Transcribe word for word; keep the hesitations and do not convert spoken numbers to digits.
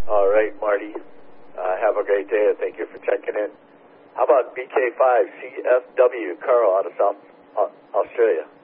All right, Marty. Uh, have a great day, and thank you for checking in. How about B K five C F W, Carl, out of South uh, Australia?